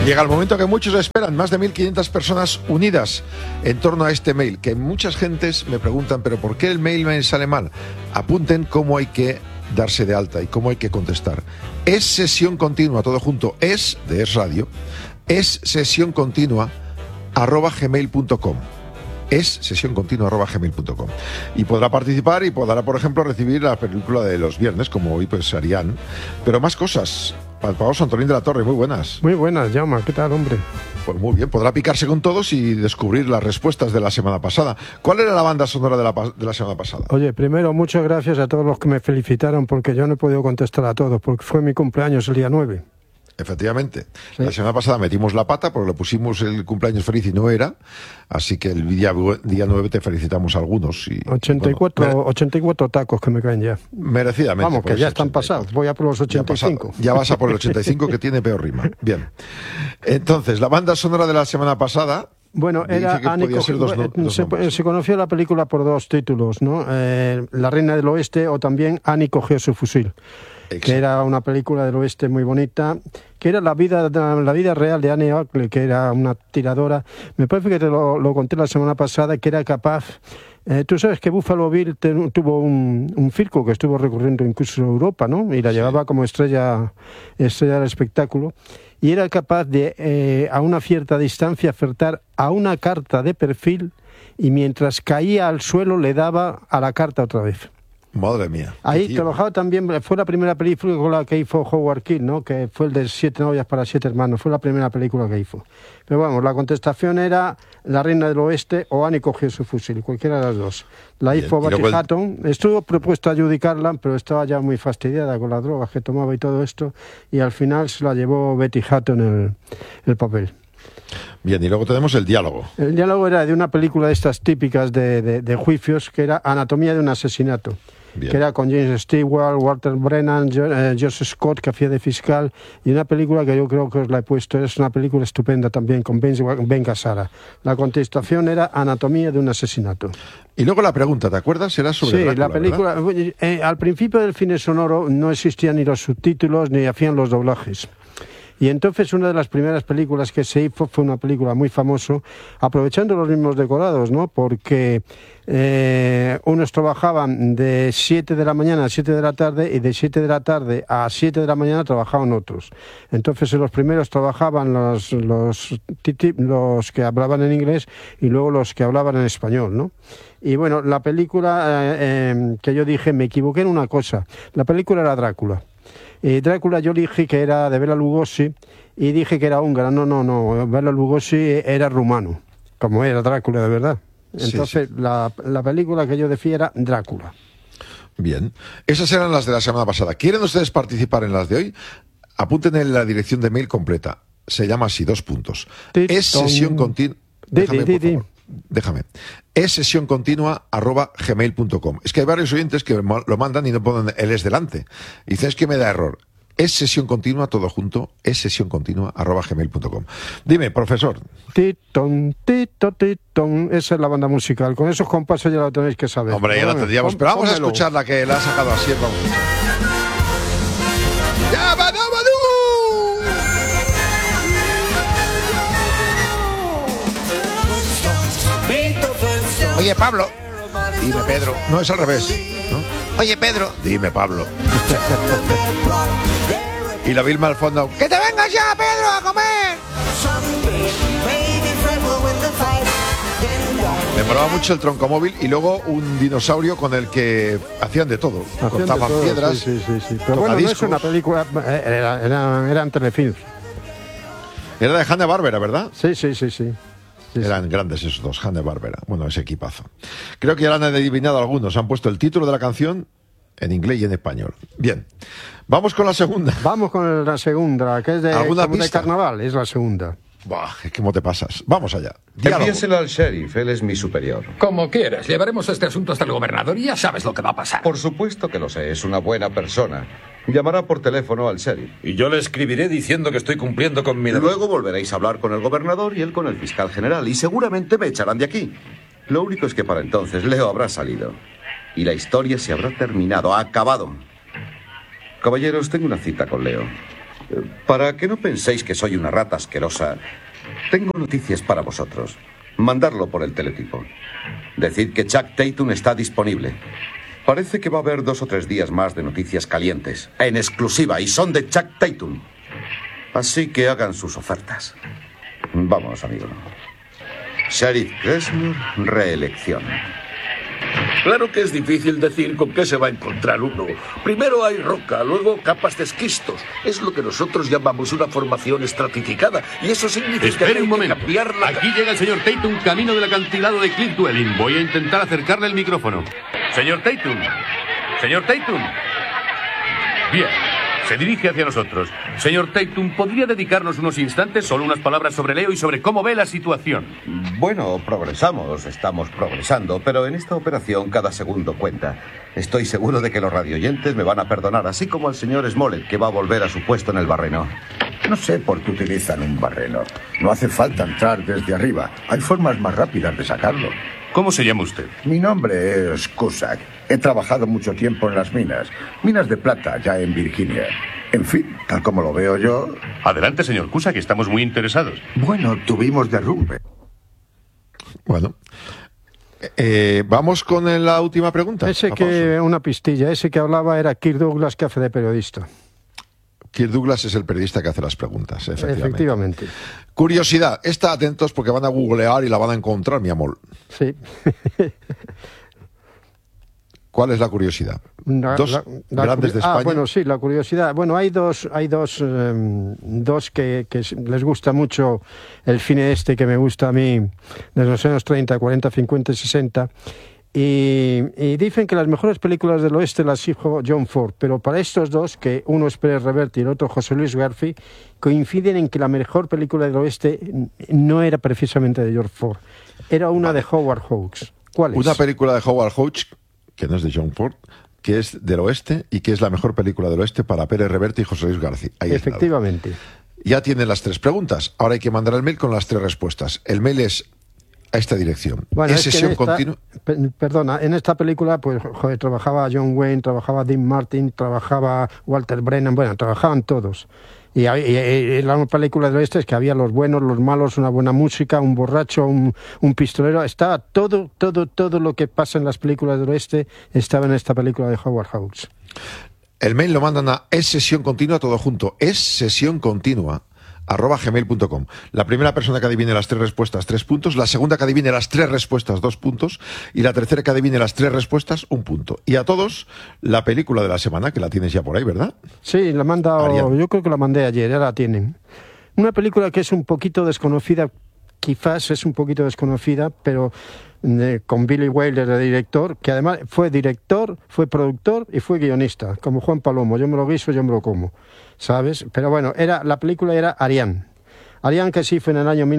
Llega el momento que muchos esperan, más de 1.500 personas unidas en torno a este mail, que muchas gentes me preguntan, ¿pero por qué el mail me sale mal? Apunten cómo hay que darse de alta y cómo hay que contestar. Es sesión continua, todo junto, es Radio, es sesión continua @gmail.com. Es sesión continua @gmail.com. Y podrá participar y podrá, por ejemplo, recibir la película de los viernes, como hoy pues harían, pero más cosas. Pablo Santorín de la Torre, muy buenas. Muy buenas, Jaume, ¿qué tal, hombre? Pues muy bien, podrá picarse con todos y descubrir las respuestas de la semana pasada. ¿Cuál era la banda sonora de la semana pasada? Oye, primero, muchas gracias a todos los que me felicitaron, porque yo no he podido contestar a todos, porque fue mi cumpleaños el día 9. Efectivamente. Sí. La semana pasada metimos la pata porque le pusimos el cumpleaños feliz y no era, así que el día 9 te felicitamos a algunos. Y, 84 tacos que me caen ya. Merecidamente. Vamos, que ya están 84. pasados. Voy a por los 85. Ya vas a por el 85, que tiene peor rima. Bien. Entonces, la banda sonora de la semana pasada... Bueno, era Annie se conoció la película por dos títulos, ¿no? La Reina del Oeste o también Annie cogió su fusil. Exacto. Que era una película del oeste muy bonita, que era la vida real de Annie Oakley, que era una tiradora. Me parece que te lo conté la semana pasada, que era capaz... tú sabes que Buffalo Bill tuvo un circo que estuvo recorriendo incluso Europa, ¿no? Y la llevaba como estrella del espectáculo. Y era capaz de, a una cierta distancia, acertar a una carta de perfil y mientras caía al suelo le daba a la carta otra vez. Madre mía. Ahí trabajaba también, fue la primera película que hizo Howard Keel, ¿no? Que fue el de 7 novias para 7 hermanos, fue la primera película que hizo. Pero vamos, la contestación era La Reina del Oeste o Annie cogió su fusil, cualquiera de las dos. La hizo Betty Hutton, estuvo propuesta a adjudicarla, pero estaba ya muy fastidiada con las drogas que tomaba y todo esto, y al final se la llevó Betty Hutton el papel. Bien, y luego tenemos el diálogo. El diálogo era de una película de estas típicas de juicios, que era Anatomía de un asesinato. Bien. Que era con James Stewart, Walter Brennan, Josh Scott, que hacía de fiscal, y una película que yo creo que os la he puesto, es una película estupenda también, con Ben Gazzara. La contestación era Anatomía de un asesinato. Y luego la pregunta, ¿te acuerdas? Era sobre Drácula, la película. Al principio del cine sonoro no existían ni los subtítulos ni hacían los doblajes. Y entonces una de las primeras películas que se hizo fue una película muy famosa, aprovechando los mismos decorados, ¿no? Porque unos trabajaban de 7 de la mañana a 7 de la tarde y de 7 de la tarde a 7 de la mañana trabajaban otros. Entonces en los primeros trabajaban los que hablaban en inglés y luego los que hablaban en español, ¿no? Y bueno, la película que yo dije, me equivoqué en una cosa. La película era Drácula. Drácula yo dije que era de Bela Lugosi y dije que era húngara. No, Bela Lugosi era rumano, como era Drácula de verdad. Entonces sí. La película que yo decía era Drácula. Bien, esas eran las de la semana pasada. ¿Quieren ustedes participar en las de hoy? Apunten en la dirección de mail completa. Se llama así, 2 puntos. Es sesión continua... Déjame. Es sesión continua @gmail.com. Es que hay varios oyentes que lo mandan y no ponen el es delante. Y dicen, es que me da error. Es sesión continua, todo junto, es sesión continua @gmail.com. Dime, profesor. Titón, tito, titón. Esa es la banda musical. Con esos compases ya lo tenéis que saber. Hombre, ya lo tendríamos. Pero vamos a escuchar la que la ha sacado así. Vamos a escuchar. Oye, Pablo. Dime, Pedro. No, es al revés, ¿no? Oye, Pedro. Dime, Pablo. Y la Vilma al fondo. ¡Que te vengas ya, Pedro, a comer! Me molaba mucho el troncomóvil y luego un dinosaurio con el que hacían de todo. Cortaban piedras. Sí. Pero bueno, no es una película. Eran telefilms. Era de Hanna-Barbera, ¿verdad? Sí. Eran grandes esos dos, Hanna-Barbera. Bueno, ese equipazo. Creo que ya lo han adivinado algunos. Han puesto el título de la canción en inglés y en español. Bien. Vamos con la segunda. Vamos con la segunda, que es de carnaval. Es la segunda. Buah, ¿cómo te pasas? Vamos allá. Envíenselo al sheriff, él es mi superior. Como quieras, llevaremos este asunto hasta el gobernador y ya sabes lo que va a pasar. Por supuesto que lo sé, es una buena persona. Llamará por teléfono al sheriff. Y yo le escribiré diciendo que estoy cumpliendo con mi deber. Luego volveréis a hablar con el gobernador y él con el fiscal general y seguramente me echarán de aquí. Lo único es que para entonces Leo habrá salido y la historia se habrá terminado, acabado. Caballeros, tengo una cita con Leo. Para que no penséis que soy una rata asquerosa, tengo noticias para vosotros. Mandarlo por el teletipo. Decid que Chuck Tatum está disponible. Parece que va a haber 2 o 3 días más de noticias calientes, en exclusiva, y son de Chuck Tatum. Así que hagan sus ofertas. Vamos, amigo. Sheriff Kressler, reelección. Claro que es difícil decir con qué se va a encontrar uno. Primero hay roca, luego capas de esquistos. Es lo que nosotros llamamos una formación estratificada. Y eso significa Espere que hay un momento. que cambiarla. Aquí llega el señor Tatum camino del acantilado de Cliff Dwelling. Voy a intentar acercarle el micrófono. Señor Tatum. Señor Tatum. Bien. Se dirige hacia nosotros. Señor Tatum, ¿podría dedicarnos unos instantes, solo unas palabras sobre Leo y sobre cómo ve la situación? Bueno, estamos progresando, pero en esta operación cada segundo cuenta. Estoy seguro de que los radioyentes me van a perdonar, así como al señor Smollett, que va a volver a su puesto en el barreno. No sé por qué utilizan un barreno. No hace falta entrar desde arriba. Hay formas más rápidas de sacarlo. ¿Cómo se llama usted? Mi nombre es Cusack. He trabajado mucho tiempo en las minas. Minas de plata, ya en Virginia. En fin, tal como lo veo yo... Adelante, señor Cusack, que estamos muy interesados. Bueno, tuvimos derrumbe. Bueno. Vamos con la última pregunta. Una pistilla. Ese que hablaba era Kirk Douglas, que hace de periodista. Kirk Douglas es el periodista que hace las preguntas, Efectivamente. Curiosidad. Está atentos porque van a googlear y la van a encontrar, mi amor. Sí. ¿Cuál es la curiosidad? Dos grandes de España. Bueno, sí, la curiosidad. Bueno, hay dos que les gusta mucho el cine que me gusta a mí desde los años 30, 40, 50 y 60. Y dicen que las mejores películas del oeste las hizo John Ford, pero para estos dos, que uno es Pérez Reverte y el otro José Luis García, coinciden en que la mejor película del oeste no era precisamente de George Ford, era una de Howard Hawks. ¿Cuál es? Una película de Howard Hawks, que no es de John Ford, que es del oeste y que es la mejor película del oeste para Pérez Reverte y José Luis García. Ahí efectivamente. Ya tienen las 3 preguntas. Ahora hay que mandar el mail con las 3 respuestas. El mail es a esta dirección. Bueno, ¿Es sesión continua? Perdona, en esta película pues trabajaba John Wayne, trabajaba Dean Martin, trabajaba Walter Brennan, bueno, trabajaban todos. Y la película del oeste es que había los buenos, los malos, una buena música, un borracho, un pistolero. Estaba todo lo que pasa en las películas del oeste estaba en esta película de Howard Hawks. El mail lo mandan a @sesióncontinua, todo junto, @sesióncontinua @gmail.com. La primera persona que adivine las 3 respuestas, 3 puntos. La segunda que adivine las 3 respuestas, 2 puntos. Y la tercera que adivine las 3 respuestas, 1 punto. Y a todos, la película de la semana, que la tienes ya por ahí, ¿verdad? Sí, la yo creo que la mandé ayer, ya la tienen. Una película que es un poquito desconocida, quizás es un poquito desconocida, pero con Billy Wilder de director, que además fue director, fue productor y fue guionista, como Juan Palomo. Yo me lo guiso, yo me lo como, ¿sabes? Pero bueno, la película era Ariane. Ariane, que sí fue en el año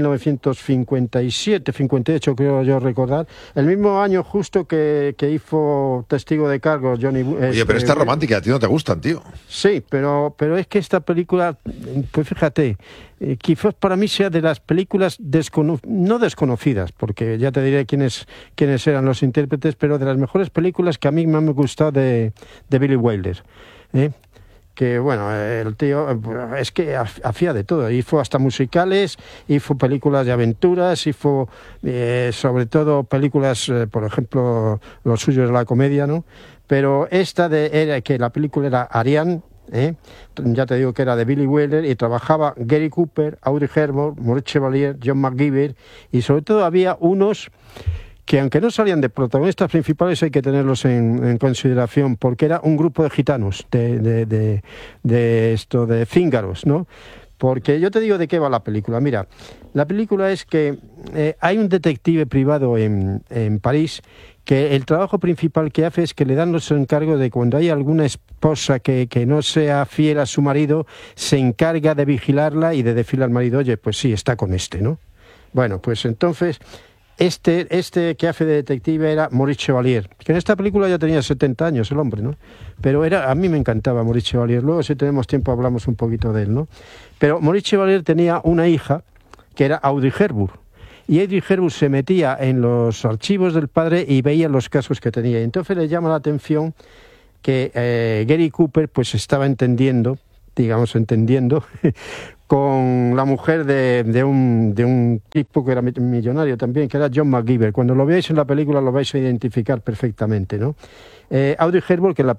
1957, 58 creo yo recordar, el mismo año justo que hizo Testigo de Cargos Johnny. Oye, pero esta romántica, a ti no te gustan, tío. Sí, pero es que esta película, pues fíjate, quizás para mí sea de las películas no desconocidas, porque ya te diré quiénes eran los intérpretes, pero de las mejores películas que a mí me han gustado de Billy Wilder, que bueno, el tío es que hacía de todo, hizo hasta musicales, hizo películas de aventuras, hizo sobre todo películas, por ejemplo, lo suyo es la comedia, ¿no? Pero era que la película era Ariane, ya te digo que era de Billy Wilder, y trabajaba Gary Cooper, Audrey Hepburn, Maurice Chevalier, John McGiver, y sobre todo había unos que aunque no salían de protagonistas principales hay que tenerlos en consideración, porque era un grupo de gitanos, de cíngaros, ¿no? Porque yo te digo de qué va la película. Mira, la película es que hay un detective privado en París que el trabajo principal que hace es que le dan los encargos de cuando hay alguna esposa que no sea fiel a su marido, se encarga de vigilarla y de decirle al marido, oye, pues sí, está con ¿no? Bueno, pues entonces este que hace de detective era Maurice Chevalier, que en esta película ya tenía 70 años el hombre, ¿no? Pero a mí me encantaba Maurice Chevalier, luego si tenemos tiempo hablamos un poquito de él, ¿no? Pero Maurice Chevalier tenía una hija que era Audrey Hepburn, y Audrey Hepburn se metía en los archivos del padre y veía los casos que tenía, y entonces le llama la atención que Gary Cooper pues estaba entendiendo digamos, entendiendo, con la mujer de un tipo que era millonario también, que era John McGeever. Cuando lo veáis en la película lo vais a identificar perfectamente, ¿no? Audrey Hepburn, que en la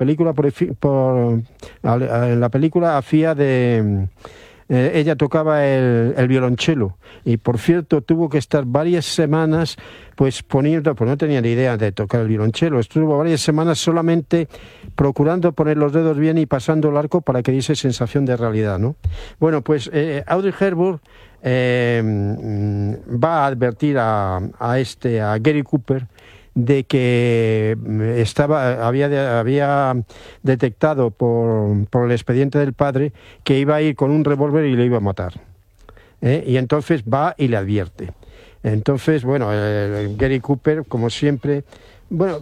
película hacía de... ella tocaba el violonchelo y, por cierto, tuvo que estar varias semanas pues poniendo, pues no tenía ni idea de tocar el violonchelo, estuvo varias semanas solamente procurando poner los dedos bien y pasando el arco para que diese sensación de realidad, ¿no? Bueno, pues Audrey Hepburn va a advertir a Gary Cooper de que había detectado por el expediente del padre que iba a ir con un revólver y le iba a matar. Y entonces va y le advierte. Entonces, bueno, Gary Cooper, como siempre... Bueno,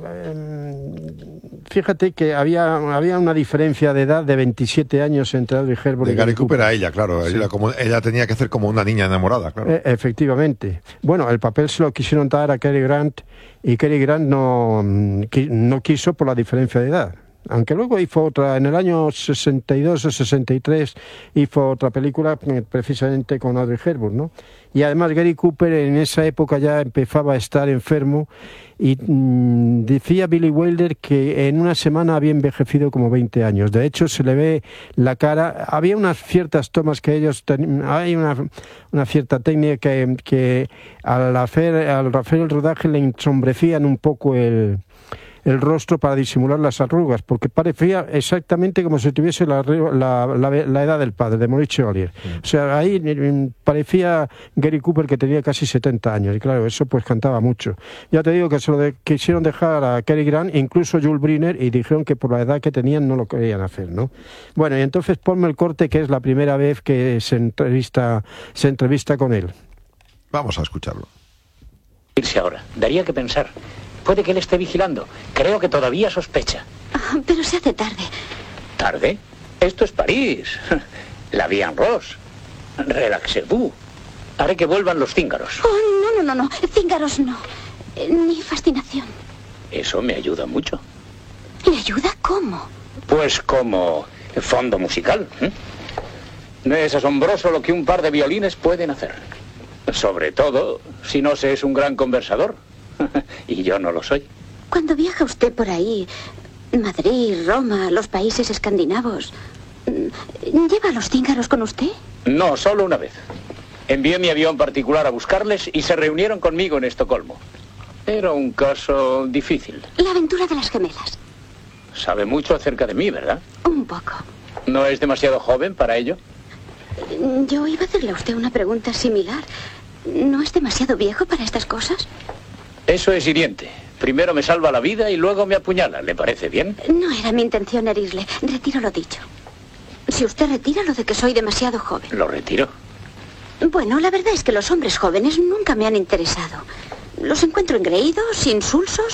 fíjate que había una diferencia de edad de 27 años entre Audrey Hepburn de y Gary Cooper a ella, claro. Sí. Ella tenía que hacer como una niña enamorada, claro. Efectivamente. Bueno, el papel se lo quisieron dar a Cary Grant y Cary Grant no quiso por la diferencia de edad. Aunque luego hizo otra, en el año 62 o 63, hizo otra película precisamente con Audrey Hepburn, ¿no? Y además Gary Cooper en esa época ya empezaba a estar enfermo y decía Billy Wilder que en una semana había envejecido como 20 años. De hecho, se le ve la cara. Había unas ciertas tomas que ellos hay una cierta técnica que al hacer el rodaje le ensombrecían un poco el rostro para disimular las arrugas, porque parecía exactamente como si tuviese la edad del padre, de Maurice Chevalier. O sea, ahí parecía Gary Cooper que tenía casi 70 años, y claro, eso pues cantaba mucho. Ya te digo que se lo quisieron dejar a Cary Grant, incluso Jules Briner, y dijeron que por la edad que tenían no lo querían hacer, ¿no? Bueno, y entonces ponme el corte, que es la primera vez que se entrevista con él. Vamos a escucharlo. Irse ahora, daría que pensar. Puede que él esté vigilando. Creo que todavía sospecha. Pero se hace tarde. ¿Tarde? Esto es París. La Vie en Rose. Relaxez-vous. Haré que vuelvan los cíngaros. Oh, no. Cíngaros no. Ni fascinación. Eso me ayuda mucho. ¿Le ayuda cómo? Pues como fondo musical. No es asombroso lo que un par de violines pueden hacer. Sobre todo si no se es un gran conversador. Y yo no lo soy. Cuando viaja usted por ahí, Madrid, Roma, los países escandinavos, ¿lleva a los cíngaros con usted? No, solo una vez. Envié mi avión particular a buscarles y se reunieron conmigo en Estocolmo. Era un caso difícil. La aventura de las gemelas. Sabe mucho acerca de mí, ¿verdad? Un poco. ¿No es demasiado joven para ello? Yo iba a hacerle a usted una pregunta similar. ¿No es demasiado viejo para estas cosas? Eso es hiriente. Primero me salva la vida y luego me apuñala. ¿Le parece bien? No era mi intención herirle. Retiro lo dicho. Si usted retira lo de que soy demasiado joven. Lo retiro. Bueno, la verdad es que los hombres jóvenes nunca me han interesado. Los encuentro engreídos, insulsos.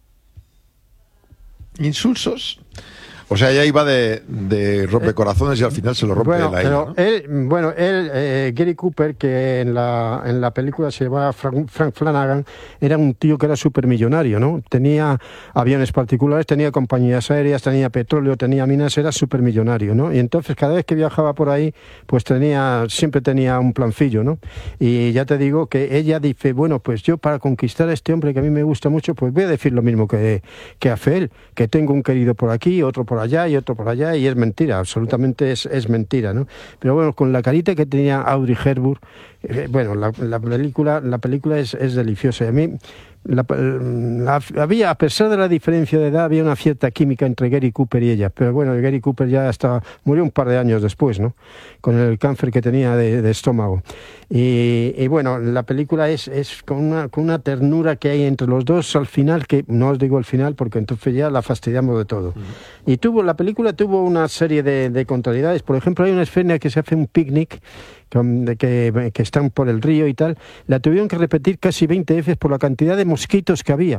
¿Insulsos? O sea, ella iba de rompecorazones y al final se lo rompe la ella, ¿no? Gary Cooper, que en la película se llamaba Frank Flanagan, era un tío que era supermillonario, ¿no? Tenía aviones particulares, tenía compañías aéreas, tenía petróleo, tenía minas, era supermillonario, ¿no? Y entonces cada vez que viajaba por ahí, pues siempre tenía un plancillo, ¿no? Y ya te digo que ella dice, bueno, pues yo para conquistar a este hombre que a mí me gusta mucho, pues voy a decir lo mismo que hace él, que tengo un querido por aquí, otro por allá y otro por allá, y es mentira, absolutamente es mentira, ¿no? Pero bueno, con la carita que tenía Audrey Hepburn, bueno, la película es deliciosa. Y a mí había, a pesar de la diferencia de edad, había una cierta química entre Gary Cooper y ella, pero bueno, Gary Cooper ya murió un par de años después, ¿no? Con el cáncer que tenía de estómago. Y bueno, la película es con una ternura que hay entre los dos al final, que no os digo el final porque entonces ya la fastidiamos de todo. Y la película tuvo una serie de contrariedades. Por ejemplo, hay una escena que se hace un picnic que están por el río y tal. La tuvieron que repetir casi 20 veces por la cantidad de mosquitos que había.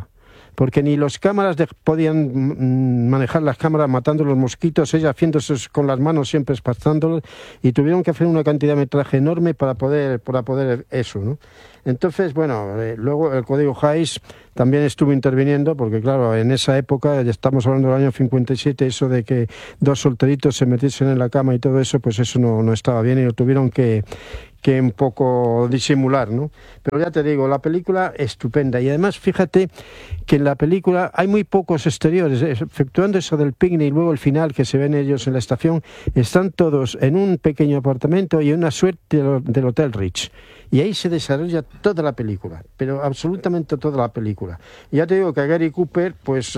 porque ni los cámaras podían manejar las cámaras matando los mosquitos, ella haciéndose con las manos siempre espantándolos, y tuvieron que hacer una cantidad de metraje enorme para poder eso, ¿no? Entonces, bueno, luego el Código Hays también estuvo interviniendo, porque claro, en esa época, ya estamos hablando del año 57, eso de que dos solteritos se metiesen en la cama y todo eso, pues eso no estaba bien y lo tuvieron que un poco disimular, ¿no? Pero ya te digo, la película estupenda, y además fíjate que en la película hay muy pocos exteriores, efectuando eso del picnic y luego el final que se ven ellos en la estación, están todos en un pequeño apartamento y en una suerte del Hotel Rich. Y ahí se desarrolla toda la película, pero absolutamente toda la película. Y ya te digo que a Gary Cooper, pues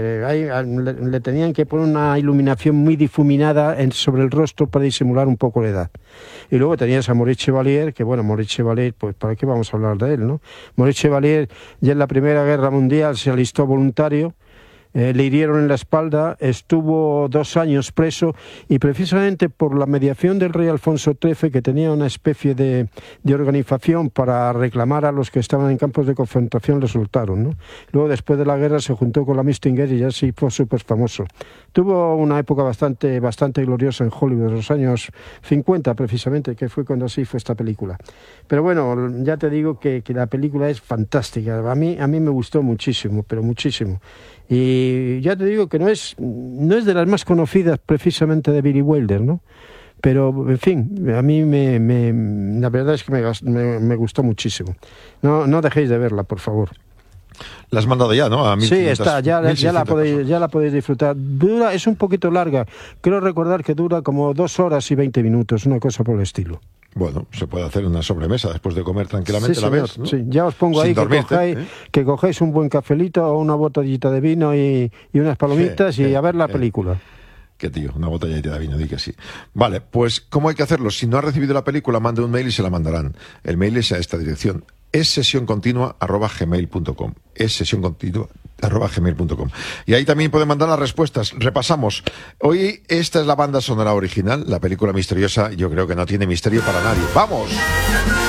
le tenían que poner una iluminación muy difuminada sobre el rostro para disimular un poco la edad. Y luego tenías a Maurice Chevalier, que bueno, Maurice Chevalier, pues ¿para qué vamos a hablar de él, no? Maurice Chevalier ya en la Primera Guerra Mundial se alistó voluntario. Le hirieron en la espalda, estuvo 2 años preso, y precisamente por la mediación del rey Alfonso XIII, que tenía una especie de organización para reclamar a los que estaban en campos de concentración, le soltaron, ¿no? Luego, después de la guerra, se juntó con la Mistinger y ya sí fue súper famoso. Tuvo una época bastante gloriosa en Hollywood, los años 50 precisamente, que fue cuando así fue esta película. Pero bueno, ya te digo que la película es fantástica. A mí me gustó muchísimo, pero muchísimo. Y ya te digo que no es de las más conocidas precisamente de Billy Wilder, ¿no? Pero, en fin, a mí la verdad es que me gustó muchísimo. No dejéis de verla, por favor. La has mandado ya, ¿no? A 1500, sí, está, ya la podéis disfrutar. Es un poquito larga. Creo recordar que dura como 2 horas y 20 minutos, una cosa por el estilo. Bueno, se puede hacer una sobremesa después de comer tranquilamente, sí, la señor, ves, ¿no? Sí, ya os pongo sin ahí dormirte, que cogéis un buen cafelito o una botellita de vino y unas palomitas y a ver la película. Qué tío, una botellita de vino, di que sí. Vale, pues ¿cómo hay que hacerlo? Si no has recibido la película, mande un mail y se la mandarán. El mail es a esta dirección: @gmail.com. @gmail.com. Y ahí también pueden mandar las respuestas. Repasamos. Hoy esta es la banda sonora original. La película misteriosa, yo creo que no tiene misterio para nadie. ¡Vamos!